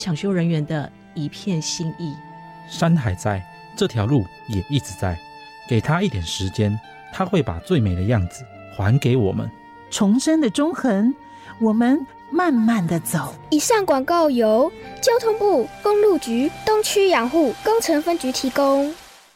抢修人员的一片心意。 山还在，这条路也一直在，给他一点时间，他会把最美的样子还给我们。 重生的中横，我们慢慢的走。 以上广告由交通部公路局东区养护工程分局提供。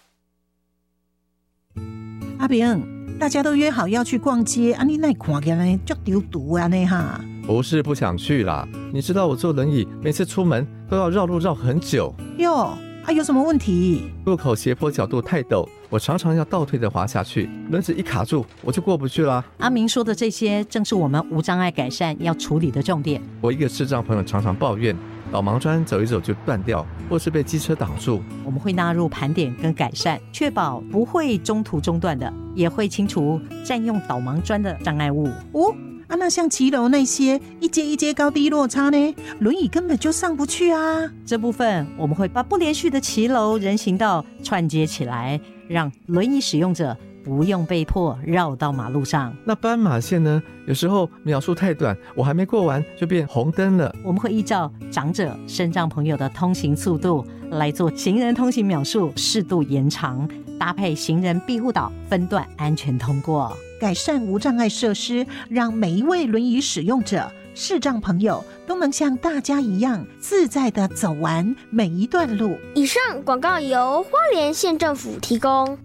阿平，大家都约好要去逛街，啊，你那看起来就丢毒啊呢哈？ 不是不想去啦，你知道我坐轮椅，每次出门都要绕路绕很久。 哟，有什么问题？ 路口斜坡角度太陡，我常常要倒退的滑下去，轮子一卡住，我就过不去啦。 阿明说的这些，正是我们无障碍改善要处理的重点。 我一个视障朋友常常抱怨，导盲砖走一走就断掉，或是被机车挡住。 我们会纳入盘点跟改善，确保不会中途中断的，也会清除占用导盲砖的障碍物。 那像骑楼那些一阶一阶高低落差呢，轮椅根本就上不去啊。 这部分我们会把不连续的骑楼人行道串接起来，让轮椅使用者不用被迫绕到马路上。 那斑马线呢？有时候秒数太短，我还没过完就变红灯了。 我们会依照长者、身障朋友的通行速度来做行人通行秒数适度延长，搭配行人庇护岛分段安全通过， 改善无障碍设施，让每一位轮椅使用者、视障朋友都能像大家一样自在地走完每一段路。 以上广告由花莲县政府提供。